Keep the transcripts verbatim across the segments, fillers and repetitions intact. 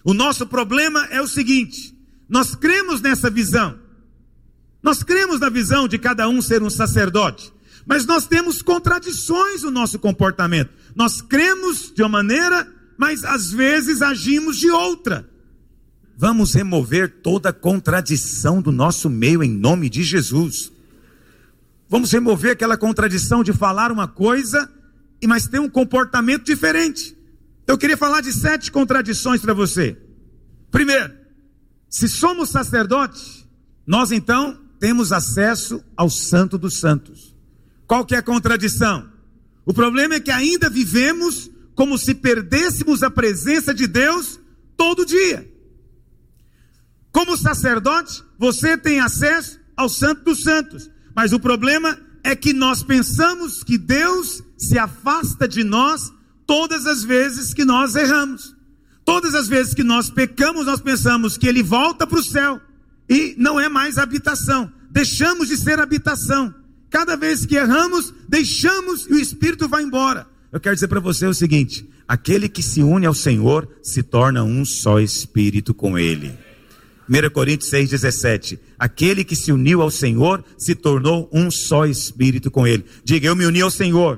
O nosso problema é o seguinte: nós cremos nessa visão. Nós cremos na visão de cada um ser um sacerdote. Mas nós temos contradições no nosso comportamento. Nós cremos de uma maneira, mas às vezes agimos de outra. Vamos remover toda contradição do nosso meio em nome de Jesus. Vamos remover aquela contradição de falar uma coisa, mas ter um comportamento diferente. Eu queria falar de sete contradições para você. Primeiro, se somos sacerdotes, nós então temos acesso ao Santo dos Santos. Qual que é a contradição? O problema é que ainda vivemos como se perdêssemos a presença de Deus todo dia. Como sacerdote, você tem acesso ao Santo dos Santos. Mas o problema é que nós pensamos que Deus se afasta de nós todas as vezes que nós erramos. Todas as vezes que nós pecamos, nós pensamos que Ele volta para o céu e não é mais habitação. Deixamos de ser habitação. Cada vez que erramos, deixamos e o Espírito vai embora. Eu quero dizer para você o seguinte: aquele que se une ao Senhor se torna um só Espírito com Ele. primeira Coríntios seis, dezessete. Aquele que se uniu ao Senhor se tornou um só Espírito com Ele. Diga: eu me uni ao Senhor.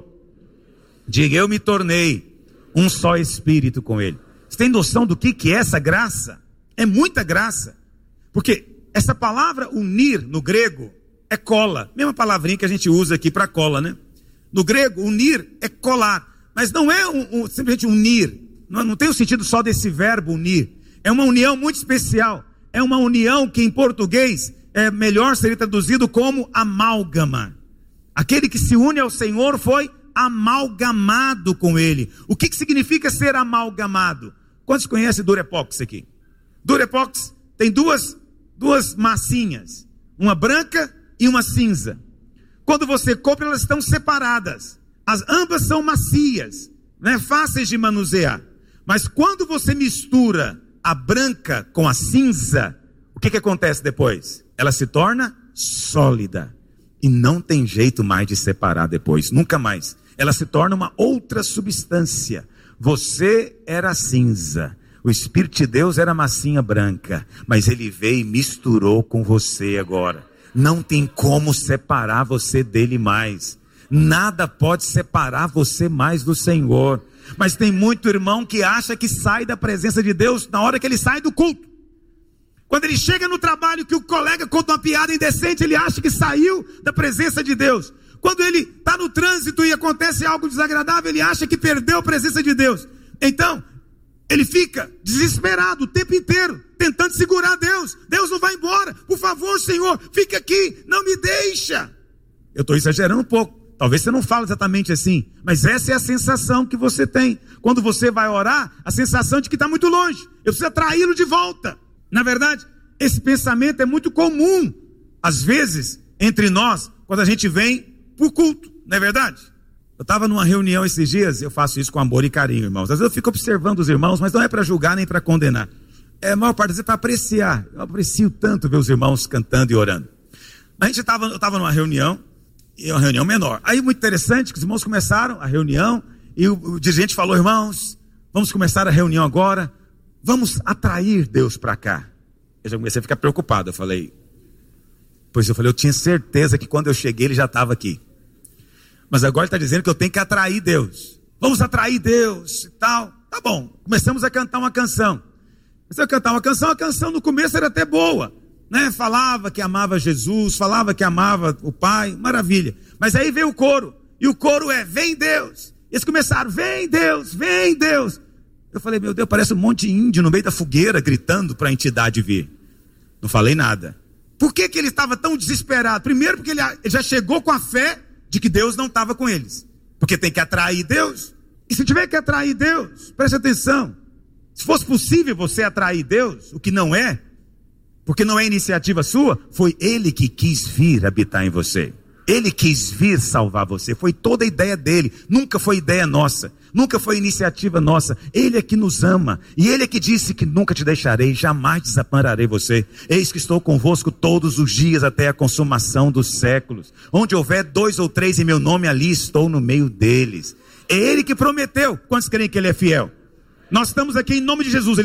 Diga: eu me tornei um só Espírito com Ele. Você tem noção do que, que é essa graça? É muita graça. Porque essa palavra unir no grego é cola. Mesma palavrinha que a gente usa aqui para cola, né? No grego, unir é colar. Mas não é um, um, simplesmente unir. Não, não tem o sentido só desse verbo unir. É uma união muito especial. É uma união que em português é melhor seria traduzido como amálgama. Aquele que se une ao Senhor foi amalgamado com Ele. O que, que significa ser amalgamado? Quantos conhecem Durepox aqui? Durepox tem duas, duas massinhas. Uma branca e uma cinza. Quando você compra, elas estão separadas. As ambas são macias, né? Fáceis de manusear. Mas quando você mistura a branca com a cinza, o que, que acontece depois? Ela se torna sólida. E não tem jeito mais de separar depois, nunca mais. Ela se torna uma outra substância. Você era cinza, o Espírito de Deus era massinha branca, mas Ele veio e misturou com você agora. Não tem como separar você dele mais. Nada pode separar você mais do Senhor. Mas tem muito irmão que acha que sai da presença de Deus na hora que ele sai do culto. Quando ele chega no trabalho que o colega conta uma piada indecente, ele acha que saiu da presença de Deus. Quando ele está no trânsito e acontece algo desagradável, ele acha que perdeu a presença de Deus. Então, ele fica desesperado o tempo inteiro, tentando segurar Deus. Deus não vai embora. Por favor, Senhor, fica aqui, não me deixa. Eu estou exagerando um pouco. Talvez você não fale exatamente assim, mas essa é a sensação que você tem. Quando você vai orar, a sensação de que está muito longe. Eu preciso atraí-lo de volta. Na verdade, esse pensamento é muito comum, às vezes, entre nós, quando a gente vem para o culto, não é verdade? Eu estava numa reunião esses dias, eu faço isso com amor e carinho, irmãos. Às vezes eu fico observando os irmãos, mas não é para julgar nem para condenar. É a maior parte das vezes para apreciar. Eu aprecio tanto ver os irmãos cantando e orando. A gente estava, eu estava numa reunião, e uma reunião menor. Aí muito interessante que os irmãos começaram a reunião, e o, o dirigente falou: irmãos, vamos começar a reunião agora, vamos atrair Deus para cá. Eu já comecei a ficar preocupado, eu falei, pois eu falei, eu tinha certeza que quando eu cheguei ele já estava aqui. Mas agora ele está dizendo que eu tenho que atrair Deus. Vamos atrair Deus e tal. Tá bom, começamos a cantar uma canção. Começamos a cantar uma canção, a canção no começo era até boa, né? Falava que amava Jesus, falava que amava o Pai, maravilha. Mas aí veio o coro, e o coro é: vem Deus. E eles começaram: vem Deus, vem Deus. Eu falei: meu Deus, parece um monte de índio no meio da fogueira gritando para a entidade vir. Não falei nada. Por que que ele estava tão desesperado? Primeiro porque ele já chegou com a fé de que Deus não estava com eles. Porque tem que atrair Deus. E se tiver que atrair Deus, preste atenção. Se fosse possível você atrair Deus, o que não é, porque não é iniciativa sua, foi Ele que quis vir habitar em você. Ele quis vir salvar você. Foi toda a ideia dele. Nunca foi ideia nossa. Nunca foi iniciativa nossa. Ele é que nos ama. E Ele é que disse que nunca te deixarei, jamais desampararei você. Eis que estou convosco todos os dias até a consumação dos séculos. Onde houver dois ou três em meu nome, ali estou no meio deles. É Ele que prometeu. Quantos creem que Ele é fiel? Nós estamos aqui em nome de Jesus.